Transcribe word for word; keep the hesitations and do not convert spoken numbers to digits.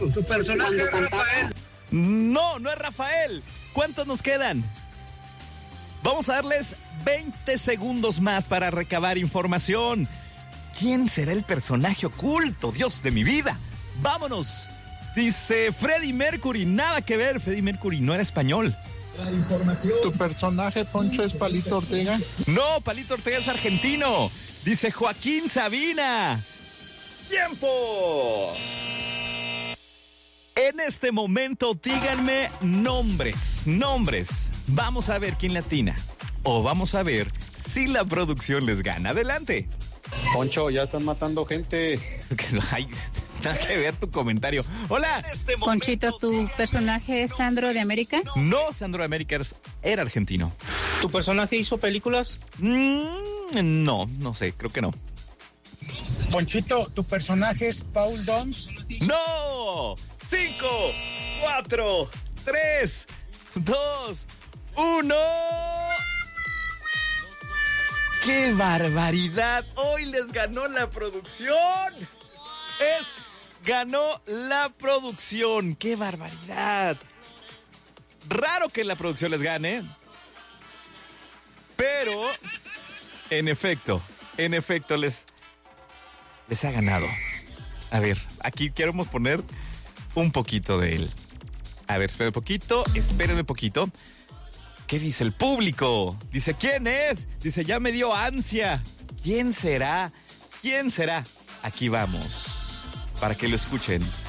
Tu personaje es Rafael. No, no es Rafael. ¿Cuántos nos quedan? Vamos a darles veinte segundos más para recabar información. ¿Quién será el personaje oculto? Dios de mi vida. ¡Vámonos! Dice Freddie Mercury. Nada que ver. Freddie Mercury no era español. La información. ¿Tu personaje, Poncho, es Palito Ortega? No, Palito Ortega es argentino. Dice Joaquín Sabina. ¡Tiempo! En este momento, díganme nombres, nombres. Vamos a ver quién latina. O vamos a ver si la producción les gana. Adelante. Poncho, ya están matando gente. Ay, nada que ver tu comentario. Hola. Este Ponchito, ¿tu personaje es Sandro de América? No, Sandro de América era argentino. ¿Tu personaje hizo películas? Mm, no, no sé, creo que no. Ponchito, ¿tu personaje es Paul Dons? ¡No! Cinco, cuatro, tres, dos, uno. ¡Qué barbaridad! Hoy les ganó la producción. Es, ganó la producción. ¡Qué barbaridad! Raro que la producción les gane. Pero, en efecto, en efecto les, les ha ganado. A ver, aquí queremos poner un poquito de él. A ver, espérenme un poquito, espérenme un poquito. ¿Qué dice el público? Dice, ¿quién es? Dice, ya me dio ansia. ¿Quién será? ¿Quién será? Aquí vamos, para que lo escuchen.